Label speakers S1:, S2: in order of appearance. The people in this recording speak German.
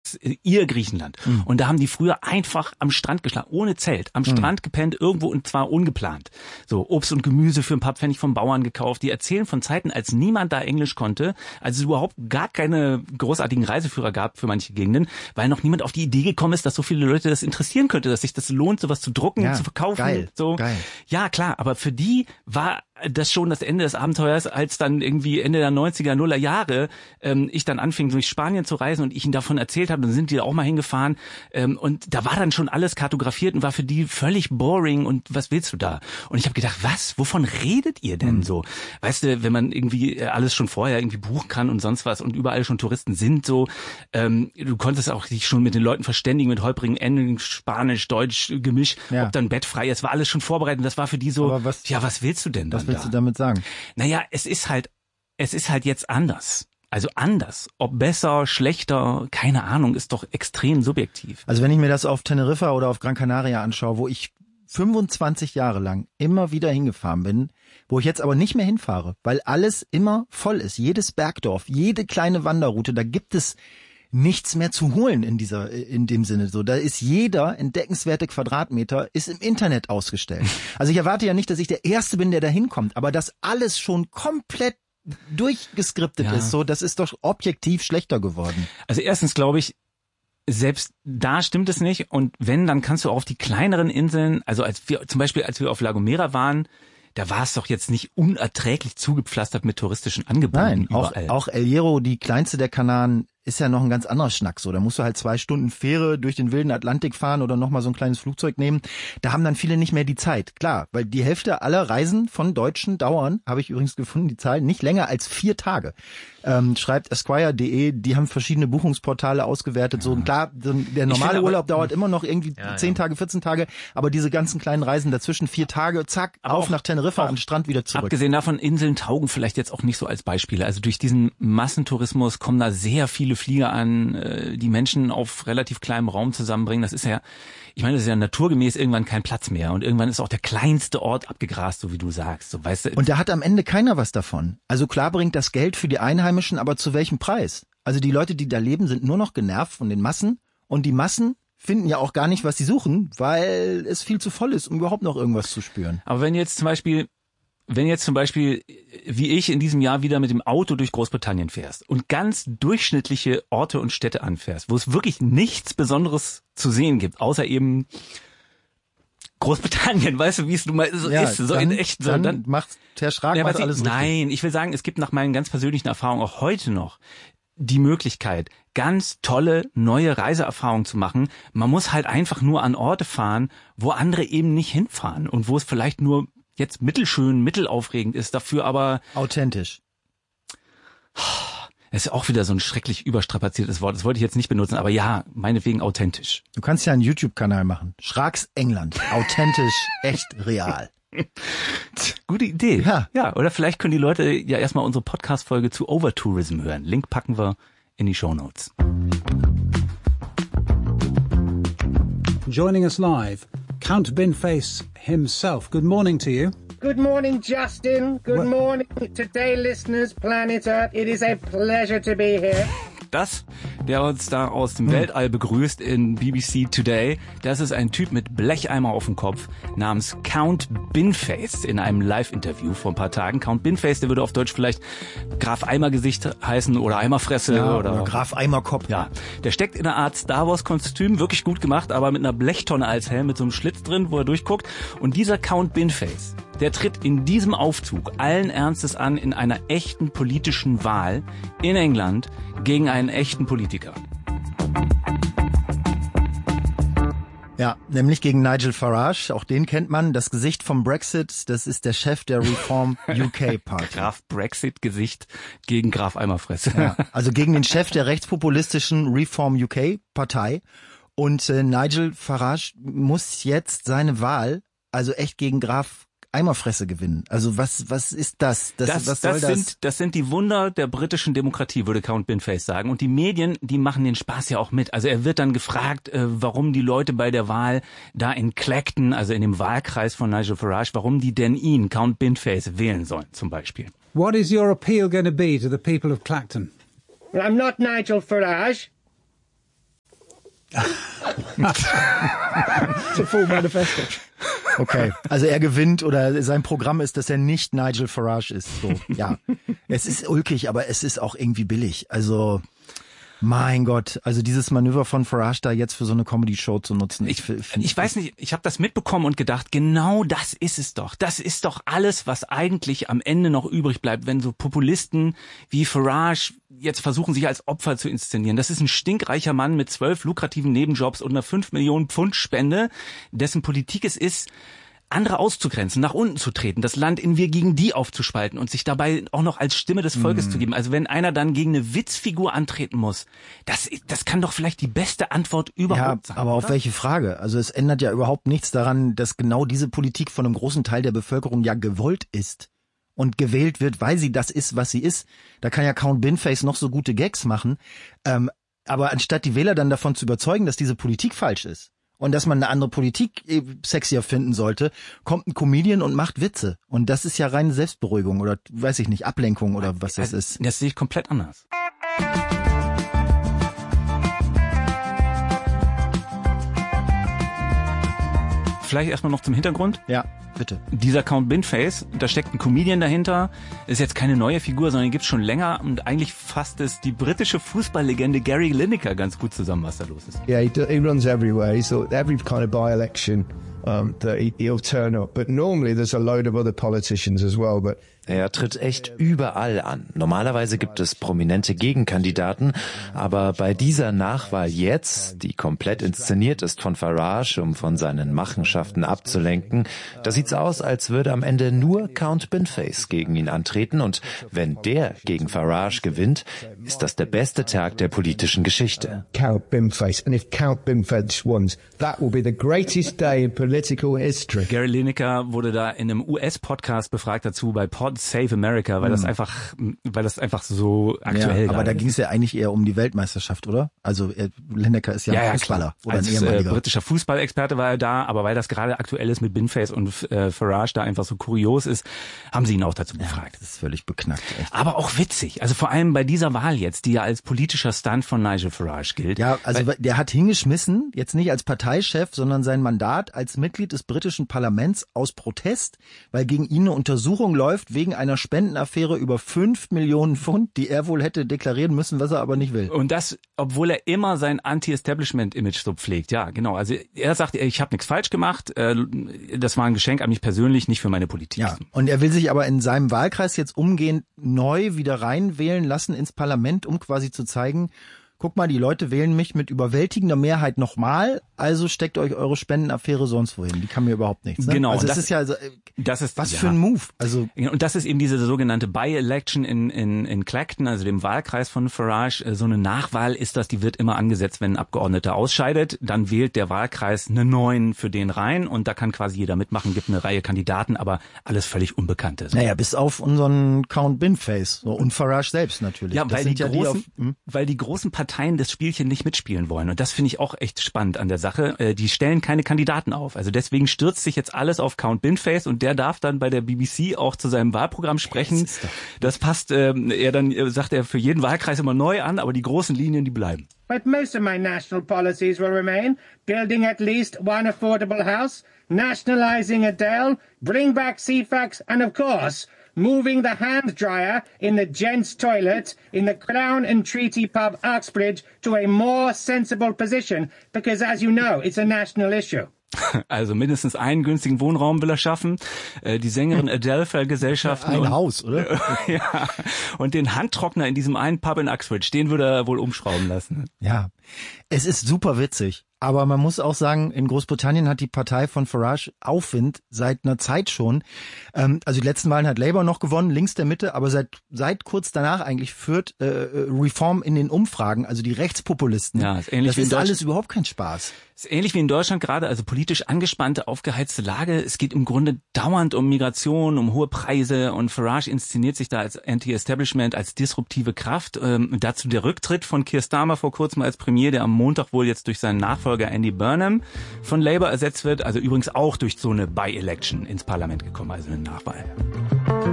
S1: jetzt ihr Griechenland. Und da haben die früher einfach am Strand geschlafen, ohne Zelt, am Strand gepennt, irgendwo und zwar ungeplant. So Obst und Gemüse für ein paar Pfennig vom Bauern gekauft. Die erzählen von Zeiten, als niemand da Englisch konnte, als es überhaupt gar keine großartigen Reiseführer gab für manche Gegenden, weil noch niemand auf die Idee gekommen ist, dass so viele Leute das interessieren könnte, dass sich das lohnt, sowas zu drucken, zu verkaufen.
S2: Geil,
S1: so.
S2: geil.
S1: Ja, klar, aber für die war das schon das Ende des Abenteuers, als dann irgendwie Ende der 90er, Nuller Jahre ich dann anfing, durch Spanien zu reisen und ich ihnen davon erzählt habe, dann sind die da auch mal hingefahren und da war dann schon alles kartografiert und war für die völlig boring und was willst du da? Und ich habe gedacht, was? Wovon redet ihr denn so? Weißt du, wenn man irgendwie alles schon vorher irgendwie buchen kann und sonst was und überall schon Touristen sind so, du konntest auch dich schon mit den Leuten verständigen, mit holprigen Enden, Spanisch, Deutsch, Gemisch, ob dann Bett frei ist, war alles schon vorbereitet und das war für die so, was willst du denn dann?
S2: Was willst du damit sagen?
S1: Naja, es ist halt jetzt anders. Also anders. Ob besser, schlechter, keine Ahnung, ist doch extrem subjektiv.
S2: Also wenn ich mir das auf Teneriffa oder auf Gran Canaria anschaue, wo ich 25 Jahre lang immer wieder hingefahren bin, wo ich jetzt aber nicht mehr hinfahre, weil alles immer voll ist. Jedes Bergdorf, jede kleine Wanderroute, da gibt es nichts mehr zu holen in dem Sinne. So, da ist jeder entdeckenswerte Quadratmeter ist im Internet ausgestellt. Also ich erwarte ja nicht, dass ich der Erste bin, der da hinkommt, aber dass alles schon komplett durchgeskriptet ist, so, das ist doch objektiv schlechter geworden.
S1: Also erstens glaube ich, selbst da stimmt es nicht und wenn, dann kannst du auch auf die kleineren Inseln, also als wir auf La Gomera waren, da war es doch jetzt nicht unerträglich zugepflastert mit touristischen Angeboten.
S2: Nein,
S1: überall.
S2: Auch El Hierro, die kleinste der Kanaren, ist ja noch ein ganz anderer Schnack. So, da musst du halt 2 Stunden Fähre durch den wilden Atlantik fahren oder nochmal so ein kleines Flugzeug nehmen. Da haben dann viele nicht mehr die Zeit. Klar, weil die Hälfte aller Reisen von Deutschen dauern, habe ich übrigens gefunden, die Zahl, nicht länger als 4 Tage. Schreibt Esquire.de, die haben verschiedene Buchungsportale ausgewertet. So, und klar, der normale Urlaub dauert immer noch irgendwie 10 Tage, 14 Tage, aber diese ganzen kleinen Reisen dazwischen 4 Tage, zack, auf nach Teneriffa, an den Strand wieder zurück.
S1: Abgesehen davon, Inseln taugen vielleicht jetzt auch nicht so als Beispiele. Also durch diesen Massentourismus kommen da sehr viele Flieger an, die Menschen auf relativ kleinem Raum zusammenbringen. Das ist ja, ich meine, das ist ja naturgemäß irgendwann kein Platz mehr und irgendwann ist auch der kleinste Ort abgegrast, so wie du sagst. So, weißt du?
S2: Und da hat am Ende keiner was davon. Also klar bringt das Geld für die Einheimischen, aber zu welchem Preis? Also die Leute, die da leben, sind nur noch genervt von den Massen und die Massen finden ja auch gar nicht, was sie suchen, weil es viel zu voll ist, um überhaupt noch irgendwas zu spüren.
S1: Aber wenn jetzt zum Beispiel wie ich in diesem Jahr wieder mit dem Auto durch Großbritannien fährst und ganz durchschnittliche Orte und Städte anfährst, wo es wirklich nichts Besonderes zu sehen gibt, außer eben Großbritannien, weißt du, wie es nun mal so ist, so
S2: dann,
S1: in echt so.
S2: Dann macht Herr Schrag alles richtig.
S1: Nein, ich will sagen, es gibt nach meinen ganz persönlichen Erfahrungen auch heute noch die Möglichkeit, ganz tolle neue Reiseerfahrungen zu machen. Man muss halt einfach nur an Orte fahren, wo andere eben nicht hinfahren und wo es vielleicht nur jetzt mittelschön, mittelaufregend ist, dafür aber
S2: authentisch.
S1: Das ist auch wieder so ein schrecklich überstrapaziertes Wort. Das wollte ich jetzt nicht benutzen, aber ja, meinetwegen authentisch.
S2: Du kannst ja einen YouTube-Kanal machen. Schraks England. Authentisch, echt real.
S1: Gute Idee.
S2: Ja,
S1: oder vielleicht können die Leute ja erstmal unsere Podcast-Folge zu Overtourism hören. Link packen wir in die Shownotes.
S3: Joining us live, Count Binface himself. Good morning to you.
S4: Good morning, Justin. Good morning. Today, listeners, planet Earth. It is a pleasure to be here.
S1: Das, der uns da aus dem Weltall begrüßt in BBC Today, das ist ein Typ mit Blecheimer auf dem Kopf namens Count Binface in einem Live-Interview vor ein paar Tagen. Count Binface, der würde auf Deutsch vielleicht Graf Eimergesicht heißen oder Eimerfresse oder
S2: Graf Eimerkopf.
S1: Ja, der steckt in einer Art Star Wars Kostüm, wirklich gut gemacht, aber mit einer Blechtonne als Helm, mit so einem Schlitz drin, wo er durchguckt. Und dieser Count Binface, der tritt in diesem Aufzug allen Ernstes an in einer echten politischen Wahl in England gegen einen echten Politiker.
S2: Ja, nämlich gegen Nigel Farage, auch den kennt man, das Gesicht vom Brexit, das ist der Chef der Reform UK Party.
S1: Graf Brexit-Gesicht gegen Graf Eimerfresse.
S2: Ja, also gegen den Chef der rechtspopulistischen Reform UK Partei. Und Nigel Farage muss jetzt seine Wahl, also echt gegen Graf Eimerfresse gewinnen. Also was ist das? Was soll das?
S1: Das sind die Wunder der britischen Demokratie, würde Count Binface sagen. Und die Medien, die machen den Spaß ja auch mit. Also er wird dann gefragt, warum die Leute bei der Wahl da in Clacton, also in dem Wahlkreis von Nigel Farage, warum die denn ihn, Count Binface, wählen sollen zum Beispiel.
S3: What is your appeal going to be to the people of Clacton?
S4: Well, I'm not Nigel Farage.
S5: It's a full manifesto.
S2: Okay, also er gewinnt oder sein Programm ist, dass er nicht Nigel Farage ist. So, ja. Es ist ulkig, aber es ist auch irgendwie billig. Also, mein Gott, also dieses Manöver von Farage da jetzt für so eine Comedy-Show zu nutzen.
S1: Ich weiß nicht, ich habe das mitbekommen und gedacht, genau das ist es doch. Das ist doch alles, was eigentlich am Ende noch übrig bleibt, wenn so Populisten wie Farage jetzt versuchen, sich als Opfer zu inszenieren. Das ist ein stinkreicher Mann mit 12 lukrativen Nebenjobs und einer 5 Millionen Pfund Spende, dessen Politik es ist, andere auszugrenzen, nach unten zu treten, das Land in wir gegen die aufzuspalten und sich dabei auch noch als Stimme des Volkes zu geben. Also wenn einer dann gegen eine Witzfigur antreten muss, das kann doch vielleicht die beste Antwort überhaupt sein.
S2: Aber
S1: oder?
S2: auf welche Frage? Also es ändert ja überhaupt nichts daran, dass genau diese Politik von einem großen Teil der Bevölkerung ja gewollt ist und gewählt wird, weil sie das ist, was sie ist. Da kann ja Count Binface noch so gute Gags machen, aber anstatt die Wähler dann davon zu überzeugen, dass diese Politik falsch ist, und dass man eine andere Politik sexier finden sollte, kommt ein Comedian und macht Witze. Und das ist ja reine Selbstberuhigung oder, weiß ich nicht, Ablenkung oder was das ist.
S1: Das sehe ich komplett anders. Vielleicht erstmal noch zum Hintergrund.
S2: Ja, bitte.
S1: Dieser Count Binface, da steckt ein Comedian dahinter, ist jetzt keine neue Figur, sondern die gibt's schon länger und eigentlich fasst es die britische Fußballlegende Gary Lineker ganz gut zusammen, was da los ist.
S5: Yeah, he runs everywhere. He's every kind of by-election that he'll turn up. But normally there's a load of other politicians as well, but
S6: Er tritt echt überall an. Normalerweise gibt es prominente Gegenkandidaten, aber bei dieser Nachwahl jetzt, die komplett inszeniert ist von Farage, um von seinen Machenschaften abzulenken, da sieht's aus, als würde am Ende nur Count Binface gegen ihn antreten und wenn der gegen Farage gewinnt, ist das der beste Tag der politischen Geschichte.
S5: Count Binface. And if Count Binface wins, that will be the greatest day in political history.
S1: Gary Lineker wurde da in einem US-Podcast befragt dazu bei Pod Save America, weil das einfach so aktuell
S2: war. Aber da ging es ja eigentlich eher um die Weltmeisterschaft, oder? Also Lineker ist ja ein Fußballer oder ein ehemaliger.
S1: Britischer Fußballexperte war er da, aber weil das gerade aktuell ist mit Binface und Farage da einfach so kurios ist, haben sie ihn auch dazu befragt.
S2: Das ist völlig beknackt. Echt.
S1: Aber auch witzig, also vor allem bei dieser Wahl jetzt, die ja als politischer Stunt von Nigel Farage gilt.
S2: Ja, also der hat hingeschmissen, jetzt nicht als Parteichef, sondern sein Mandat als Mitglied des britischen Parlaments aus Protest, weil gegen ihn eine Untersuchung läuft wegen einer Spendenaffäre über 5 Millionen Pfund, die er wohl hätte deklarieren müssen, was er aber nicht will.
S1: Und das, obwohl er immer sein Anti-Establishment-Image so pflegt. Ja, genau. Also er sagt, ich habe nichts falsch gemacht, das war ein Geschenk an mich persönlich, nicht für meine Politik.
S2: Ja, und er will sich aber in seinem Wahlkreis jetzt umgehend neu wieder reinwählen lassen ins Parlament, um quasi zu zeigen, guck mal, die Leute wählen mich mit überwältigender Mehrheit nochmal, also steckt euch eure Spendenaffäre sonst wohin. Die kann mir überhaupt nichts. Ne?
S1: Genau.
S2: Also das ist ja, was für ein Move. Also
S1: und das ist eben diese sogenannte By-Election in Clacton, also dem Wahlkreis von Farage. So eine Nachwahl ist das, die wird immer angesetzt, wenn ein Abgeordneter ausscheidet. Dann wählt der Wahlkreis einen neuen für den rein und da kann quasi jeder mitmachen, gibt eine Reihe Kandidaten, aber alles völlig Unbekanntes.
S2: Naja, bis auf unseren Count Binface und Farage selbst natürlich.
S1: Ja, weil die großen Parteien das Spielchen nicht mitspielen wollen. Und das finde ich auch echt spannend an der Sache. Die stellen keine Kandidaten auf. Also deswegen stürzt sich jetzt alles auf Count Binface und der darf dann bei der BBC auch zu seinem Wahlprogramm sprechen. Das passt, sagt er für jeden Wahlkreis immer neu an, aber die großen Linien, die bleiben.
S4: But most of my national policies will remain. Building at least one affordable house, nationalising Adele, bring back CFAX and of course moving the hand dryer in the gents' toilet in the Crown and Treaty pub Uxbridge to a more sensible position because, as you know, it's a national issue.
S1: Also mindestens einen günstigen Wohnraum will er schaffen. Die Sängerin Adele vergesellschaften.
S2: Ein Haus, oder?
S1: Ja. Und den Handtrockner in diesem einen Pub in Uxbridge, den würde er wohl umschrauben lassen.
S2: Ja, es ist super witzig. Aber man muss auch sagen, in Großbritannien hat die Partei von Farage Aufwind seit einer Zeit schon. Also die letzten Wahlen hat Labour noch gewonnen, links der Mitte, aber seit kurz danach eigentlich führt Reform in den Umfragen, also die Rechtspopulisten.
S1: Ja, ist ähnlich
S2: das ist alles überhaupt kein Spaß.
S1: Ist ähnlich wie in Deutschland gerade, also politisch angespannte, aufgeheizte Lage. Es geht im Grunde dauernd um Migration, um hohe Preise und Farage inszeniert sich da als Anti-Establishment, als disruptive Kraft. Dazu der Rücktritt von Keir Starmer vor kurzem als Premier, der am Montag wohl jetzt durch seinen Nachfolger Andy Burnham von Labour ersetzt wird, also übrigens auch durch so eine By-Election ins Parlament gekommen, also eine Nachwahl.